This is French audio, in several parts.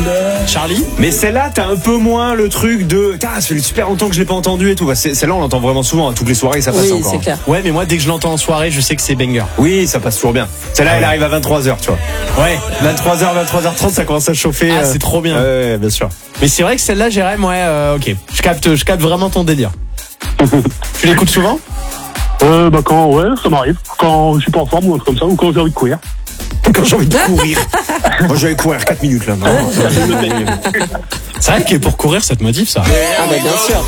Charlie. Mais celle-là, t'as un peu moins le truc de ça fait super longtemps que je l'ai pas entendu et tout. Bah, celle-là, on l'entend vraiment souvent. À toutes les soirées, ça passe Oui, encore. c'est clair. Ouais, mais moi, dès que je l'entends en soirée, je sais que c'est banger. Oui, ça passe toujours bien. Celle-là, elle arrive à 23h, tu vois. Ouais. 23h, 23h30, ça commence à chauffer. Ah, c'est trop bien. Ouais, bien sûr. Mais c'est vrai que celle-là, Jérém, ouais, ok. Je capte vraiment ton délire. Tu l'écoutes souvent? Ouais, ça m'arrive. Quand je suis pas en forme ou un truc comme ça, ou quand j'ai envie de courir. Quand j'ai envie de courir. Moi, je vais courir 4 minutes là. C'est vrai que pour courir, ça te motive, ça. Ah bah bien sûr.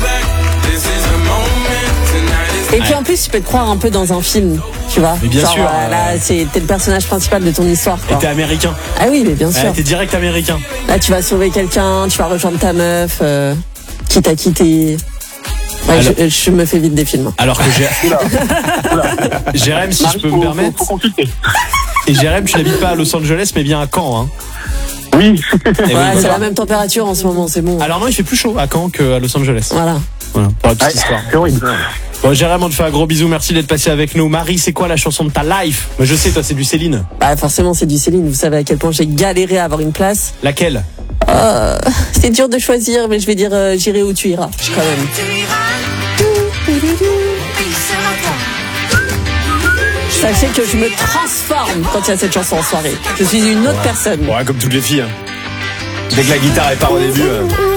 Et puis en plus, tu peux te croire un peu dans un film, tu vois. Mais bien sûr. Là, t'es le personnage principal de ton histoire, Et quoi. t'es américain. Ah oui, mais bien sûr. Ouais, t'es direct américain. Là, tu vas sauver quelqu'un, tu vas rejoindre ta meuf, qui t'a quitté. Ouais, Alors- je me fais vite des films. Alors que Jérém, si je peux me permettre. Faut consulter. Et Jérém, tu n'habites pas à Los Angeles, mais bien à Caen, hein. Oui. Et oui, Ouais, c'est voilà. la même température en ce moment, c'est bon. Alors non, il fait plus chaud à Caen qu'à Los Angeles. Voilà. Voilà, pour la petite histoire. C'est horrible. Bon, Jérém, on te fait un gros bisou, merci d'être passé avec nous. Marie, c'est quoi la chanson de ta life? Mais je sais, toi, c'est du Céline. Bah, forcément, c'est du Céline. Vous savez à quel point j'ai galéré à avoir une place. Laquelle? C'est dur de choisir, mais je vais dire j'irai où tu iras, quand même. Sachez que je me transforme quand il y a cette chanson en soirée. Je suis une autre personne. Ouais, comme toutes les filles. Hein. Dès que la guitare est part au début.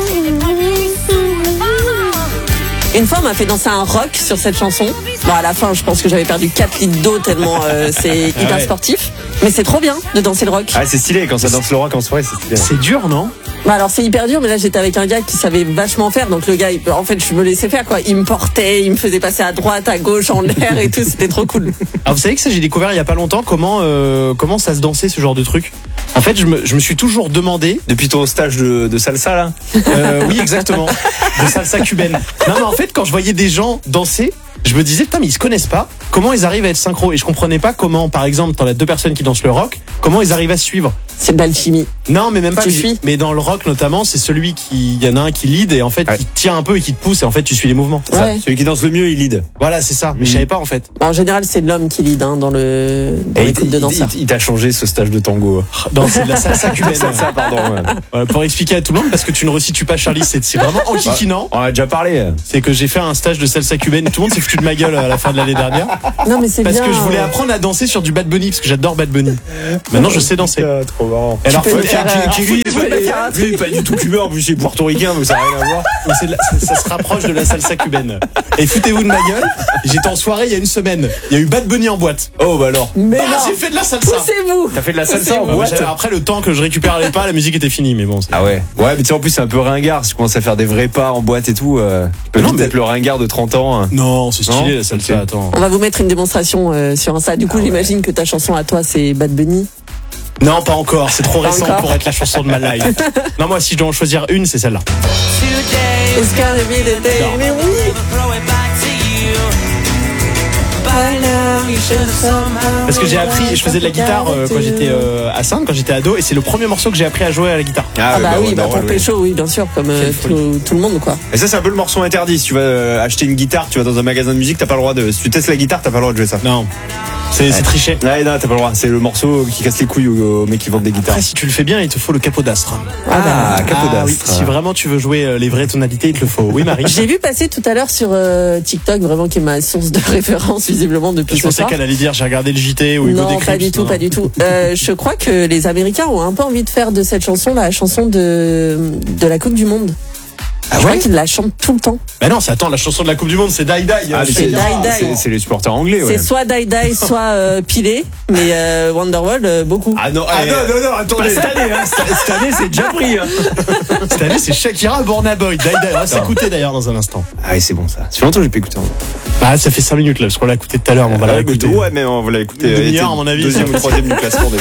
Une fois, on m'a fait danser un rock sur cette chanson. Bon, à la fin, je pense que j'avais perdu 4 litres d'eau tellement c'est hyper ouais. sportif. Mais c'est trop bien de danser le rock. Ah, c'est stylé quand ça danse le rock en soirée, c'est stylé. C'est dur, non? Bah alors c'est hyper dur, mais là j'étais avec un gars qui savait vachement faire, donc le gars, en fait je me laissais faire quoi, il me portait, il me faisait passer à droite, à gauche, en l'air et tout, c'était trop cool. Alors vous savez que ça, j'ai découvert il y a pas longtemps comment ça se dansait ce genre de truc. En fait, je me suis toujours demandé. Depuis ton stage de salsa là. Oui, exactement. De salsa cubaine. Non, mais en fait, quand je voyais des gens danser, je me disais, putain, mais ils se connaissent pas. Comment ils arrivent à être synchro? Et je comprenais pas comment, par exemple, dans les deux personnes qui dansent le rock, comment ils arrivent à se suivre. C'est de l'alchimie. Non, mais même pas. Tu suis. Mais dans le rock, notamment, c'est celui il y en a un qui lead et en fait, Ouais. qui tient un peu et qui te pousse et en fait, tu suis les mouvements. Ça, Ouais. celui qui danse le mieux, il lead. Voilà, c'est ça. Mais je savais pas, en fait. En général c'est l'homme qui lead dans les groupes de danseurs. Il t'a changé ce stage de tango. Non, c'est de la salsa cubaine. Salsa, pardon. Ouais. Voilà, pour expliquer à tout le monde, parce que tu ne resitues pas, Charlie, c'est vraiment enquiquinant. On en a déjà parlé. C'est que j'ai fait un stage de salsa cubaine. Tout le monde s'est foutu de ma gueule à la fin de l'année dernière. Non mais c'est Parce bien. que je voulais apprendre à danser sur du Bad Bunny, parce que j'adore Bad Bunny. Maintenant, je sais danser. Trop marrant. Alors, peux faut- me faire, Lui, tu peux me faire un lui, pas du tout cubain, en plus il est portoricain, donc ça n'a rien à voir. mais ça se rapproche de la salsa cubaine. Et foutez-vous de ma gueule. J'étais en soirée il y a une semaine. Il y a eu Bad Bunny en boîte. Oh bah alors. Mais Bah, non. j'ai fait de la salsa. Poussez-vous. T'as fait de la salsa Ouais, en mais boîte? après, le temps que je récupère les pas, la musique était finie. Mais bon. Ah ouais. Ouais, mais tu sais, en plus c'est un peu ringard. Si tu commences à faire des vrais pas en boîte et tout, tu peux Non, vite mais- être le ringard de 30 ans. Hein. Non, c'est stylé Non la salsa. Ok. Attends. On va vous mettre une démonstration sur Insta. Du coup, j'imagine que ta chanson à toi c'est Bad Bunny. Non, pas encore. C'est trop Pas récent encore. pour être la chanson de ma life. Non, moi, si je dois en choisir une, c'est celle-là. It's gonna be the day. Non. Mais oui. Parce que j'ai appris, je faisais de la guitare quand j'étais à Sainte, quand j'étais ado, et c'est le premier morceau que j'ai appris à jouer à la guitare. Ah bah oui, ouais, bah pour normal, ouais. pécho, oui, bien sûr, comme Quelle folie. tout le monde quoi. Et ça c'est un peu le morceau interdit. Si tu vas acheter une guitare, tu vas dans un magasin de musique, t'as pas le droit de. Si tu testes la guitare, t'as pas le droit de jouer ça. Non, c'est triché. Ouais, non, t'as pas le droit. C'est le morceau qui casse les couilles aux mecs qui vendent des guitares. Après, si tu le fais bien, il te faut le capodastre. Ah, capodastre. oui, si vraiment tu veux jouer les vraies tonalités, il te le faut. Oui, Marie. J'ai vu passer tout à l'heure sur TikTok, vraiment qui est ma source de référence visiblement depuis Je ce pensais soir. qu'elle allait dire j'ai regardé le JT ou Hugo Non, Décrypte. pas du tout, Non. pas du tout. Je crois que les Américains ont un peu envie de faire de cette chanson la chanson de la Coupe du Monde. Je crois qu'ils la chantent tout le temps. Mais non, la chanson de la Coupe du Monde, c'est Die Die. Ah, mais C'est Die Die. c'est les supporters anglais, ouais. C'est soit Die Die, soit Pilé, mais Wonderwall, beaucoup. Ah non, non, attendez. Cette année, c'est déjà pris. Hein. Cette année, c'est Shakira, Burna Boy. Die Die. On va s'écouter d'ailleurs dans un instant. Ah oui, c'est bon ça. Ça fait longtemps que j'ai pas écouté. Bah, ça fait 5 minutes là, parce qu'on l'a écouté tout à l'heure. On va la réécouter. Ouais, mais on va l'écouter. Une demi-heure, Elle était à mon avis. Deuxième ou troisième du classement.